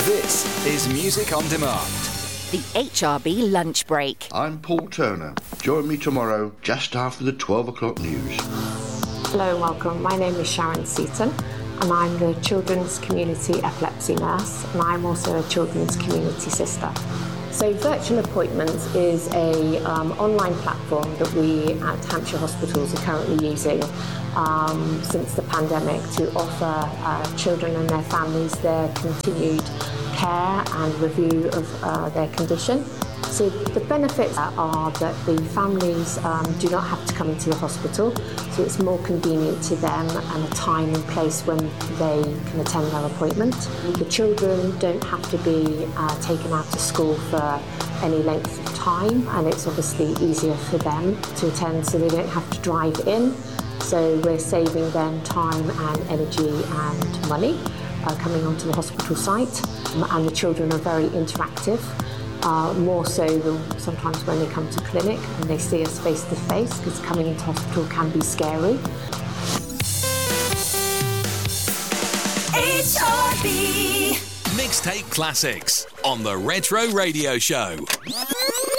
This is Music on Demand. The HRB lunch break. I'm Paul Turner. Join me tomorrow just after the 12 o'clock news. Hello and welcome. My name is Sharon Seaton and I'm the Children's Community Epilepsy Nurse, and I'm also a Children's Community Sister. So Virtual Appointments is a online platform that we at Hampshire Hospitals are currently using since the pandemic to offer children and their families their continued care and review of their condition. So the benefits are that the families do not have to come into the hospital, so it's more convenient to them and a time and place when they can attend their appointment. The children don't have to be taken out of school for any length of time, and it's obviously easier for them to attend so they don't have to drive in. So we're saving them time and energy and money coming onto the hospital site, and the children are very interactive. More so than sometimes when they come to clinic and they see us face to face, because coming into hospital can be scary. HRB Mixtape Classics on the Retro Radio Show.